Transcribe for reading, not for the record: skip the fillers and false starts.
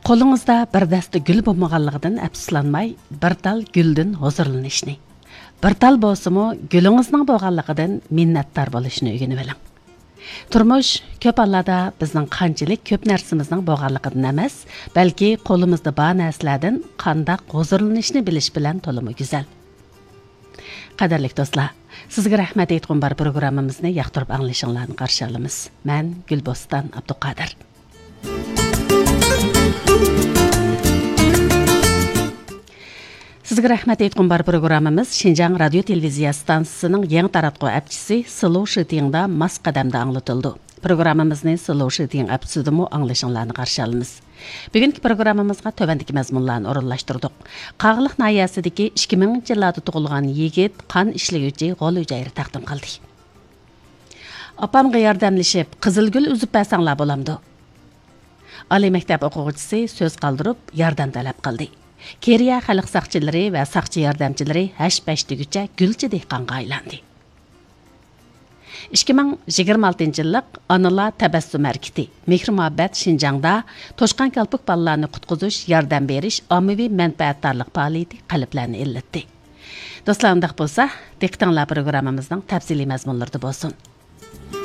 Qo'lingizda bir dasta gul bo'lmaganligidan afsuslanmay, bir tal guldan huzurlanishni, bir tal bo'lsa-mu gulingizning bo'lganligidan minnatdor bo'lishni o'rganib oling. Turmush ko'p hollarda bizning qanchalik ko'p narsamizning bo'lganligidan emas, balki qo'limizda bor narsalardan qanday huzurlanishni bilish bilan to'limi go'zal. Qadrli do'stlar, sizga rahmat aytgan bar programmamizni yoqtirib anglashinglarni qarshi olamiz. Men Gulboston Abduqodir. Sizga rahmat aytgan bar programmamiz Şinjan Radio Televiziya stansiyasining yangi taratquv apchisi Slow Shootingda mas qadamda anglatildi. Programmamizni Slow Shooting apchisidami anglashinglarni qarshi olamiz. Bugungi programmamizga tövəndiki mazmunlarni o'rinlashtirdik. Qag'liq nahiyasidagi 2000-yillarda tug'ilgan yigit qon ishlovchi g'ol hujayra taqdim qildi. Opamga yordamlashib, qizilgul uzib bersanglar bo'lamdi. Oliy maktab o'quvchisi so'z qoldirib, yordam talab qildi. Keriya xalq saqchilari va saqchi yordamchilari hash-pashtigacha gulchi dehqonga aylandi. 2026-yillik Analar tabassum harakati Mehr-muhabbat Şinjangda to'shqan kalpuk bolalarni qutqizish, yordam berish, ommaviy manfaatdorlik faoliyati qalblarni illatdi. Do'stlar, undaq bo'lsa, diqqatinglar programmamizning tafsiliy mazmunlarida bo'lsin.